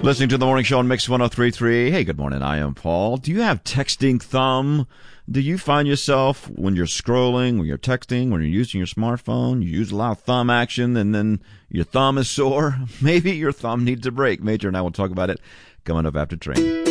Listening to the morning show on Mix 103.3. Hey, good morning. I am Paul. Do you have texting thumb? Do you find yourself when you're scrolling, when you're texting, when you're using your smartphone, you use a lot of thumb action and then your thumb is sore? Maybe your thumb needs a break. Major and I will talk about it coming up after train.